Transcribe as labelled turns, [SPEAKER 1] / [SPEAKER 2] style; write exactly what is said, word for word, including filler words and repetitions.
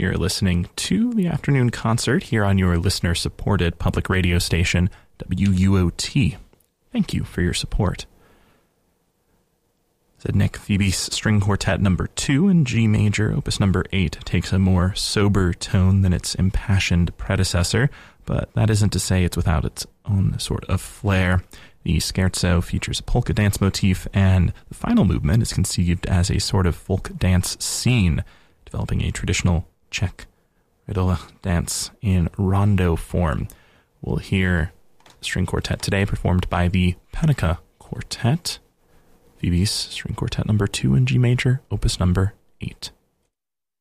[SPEAKER 1] You're listening to the afternoon concert here on your listener-supported public radio station, W U O T. Thank you for your support. Said Nick, Phoebe's String Quartet number two in G major, opus number eight, takes a more sober tone than its impassioned predecessor, but that isn't to say it's without its own sort of flair. The scherzo features a polka dance motif, and the final movement is conceived as a sort of folk dance scene, developing a traditional Czech riddle dance in rondo form. We'll hear the string quartet today performed by the Panica Quartet. Phoebe's String Quartet number two in G major, opus number eight.